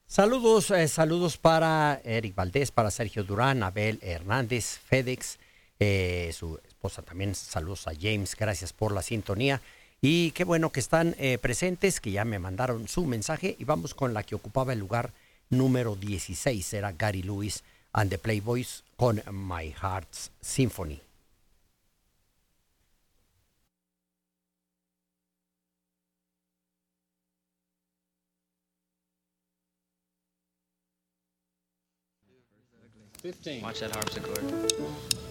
Saludos para Eric Valdés, para Sergio Durán, Abel Hernández, FedEx, su esposa también. Saludos a James, gracias por la sintonía. Y qué bueno que están presentes, que ya me mandaron su mensaje. Y vamos con la que ocupaba el lugar número 16, era Gary Lewis and the Playboys con My Heart's Symphony. Watch that harpsichord.